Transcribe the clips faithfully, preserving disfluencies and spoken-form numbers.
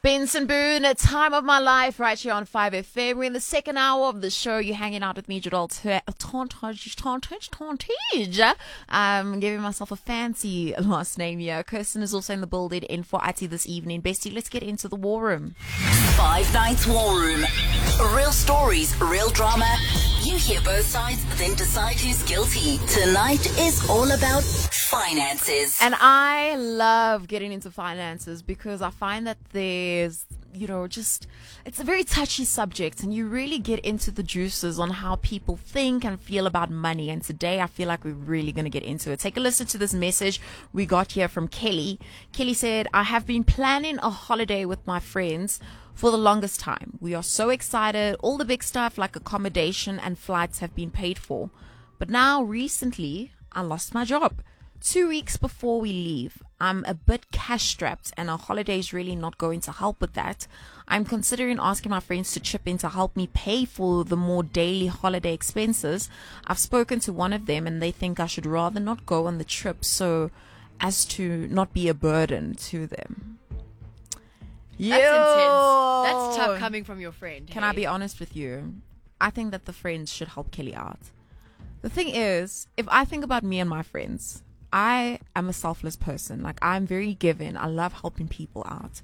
Benson Boone, a time of my life right here on five F M. We're in the second hour of the show. You're hanging out with me, Jadal Tontage. I'm giving myself a fancy last name here. Kirsten is also in the building in for I T this evening. Bestie, let's get into the war room. Five Nights War Room. Real stories, real drama. You hear both sides, then decide who's guilty. Tonight is all about finances. And I love getting into finances because I find that there's, you know, just, it's a very touchy subject and you really get into the juices on how people think and feel about money. And today I feel like we're really going to get into it. Take a listen to this message we got here from Kelly. Kelly said, I have been planning a holiday with my friends for the longest time. We are so excited. All the big stuff like accommodation and flights have been paid for. But now recently I lost my job. Two weeks before we leave, I'm a bit cash strapped and our holiday is really not going to help with that. I'm considering asking my friends to chip in to help me pay for the more daily holiday expenses. I've spoken to one of them and they think I should rather not go on the trip so as to not be a burden to them. That's intense. That's tough coming from your friend. Can hey? I be honest with you? I think that the friends should help Kelly out. The thing is, if I think about me and my friends, I am a selfless person. Like, I'm very giving. I love helping people out.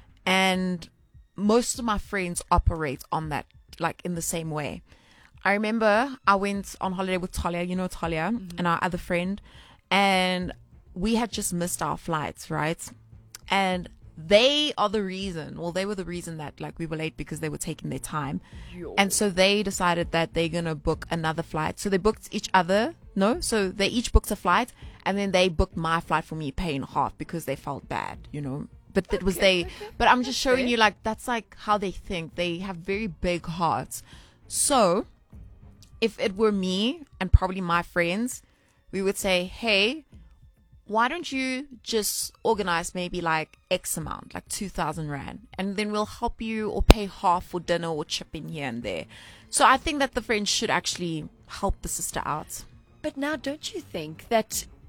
And most of my friends operate on that, like, in the same way. I remember I went on holiday with Talia, you know Talia, mm-hmm. and our other friend, and we had just missed our flights, right? And they are the reason, well, they were the reason that, like, we were late because they were taking their time. Yo. And so they decided that they're going to book another flight. So they booked each other, no? So they each booked a flight, and then they booked my flight for me, paying half because they felt bad, you know? But that okay, was they, okay. But I'm just showing okay. you, like, that's, like, how they think. They have very big hearts. So if it were me and probably my friends, we would say, hey, why don't you just organize maybe like X amount, like two thousand rand, and then we'll help you or pay half for dinner or chip in here and there. So I think that the friends should actually help the sister out. But now, don't you think that